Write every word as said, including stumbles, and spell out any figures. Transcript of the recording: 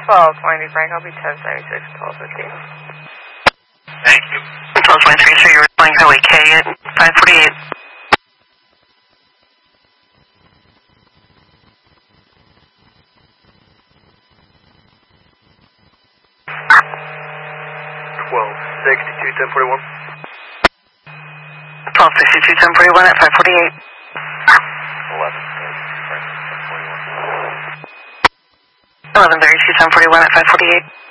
twelve twenty, Frank. I'll be ten seventy-six, twelve fifteen. Thank you. twelve twenty-three, so you're flying Highway K at five forty-eight. twelve sixty-two, ten forty-one. twelve sixty-two, ten forty-one at five forty-eight. eleven thirty-two, ten forty-one. eleven thirty-two, ten forty-one at five forty-eight.